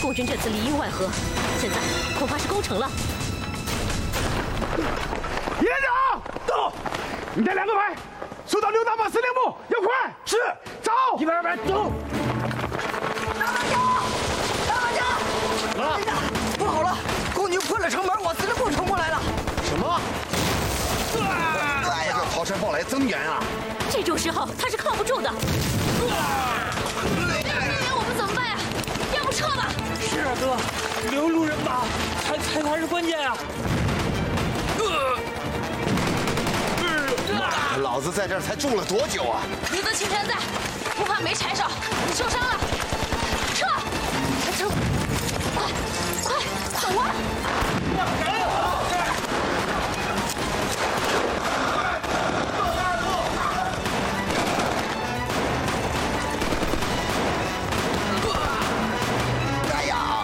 宋军这次里应外合，现在恐怕是攻城了。 营长到，你带2个排，速到刘大马司令部，要快。是，走。122走。 大班长，大班长， 怎么了？ 营长，不好了，共军破了城门，往司令部冲过来了。 什么？ 哎呀， 曹山报来增援啊！ 这种时候他是靠不住的。这样我们怎么办呀？要不撤吧？ 是啊，哥，留路人马才是关键啊！ 老子在这儿才住了多久啊？ 刘德青山在，不怕没柴烧，你受伤了，撤！撤！快走啊！ 哎呀！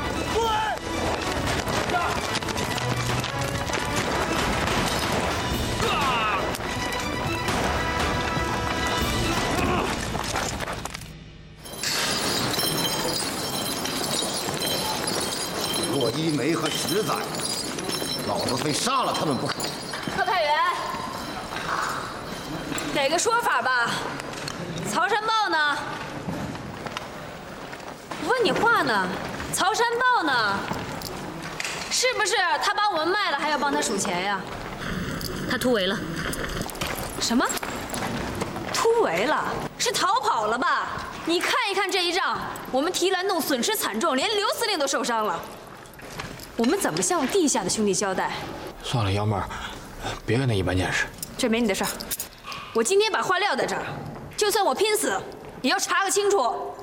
洛一梅和石仔，老子非杀了他们不可！ 特派员，给个说法吧。曹山豹呢？问你话呢。曹山豹呢？是不是他把我们卖了，还要帮他数钱呀？他突围了。什么？突围了？是逃跑了吧？你看一看这一仗，我们提篮洞损失惨重，连刘司令都受伤了。我们怎么向地下的兄弟交代？ 算了，幺妹儿，别跟他一般见识。 这没你的事儿。我今天把话撂在这儿，就算我拼死，也要查个清楚。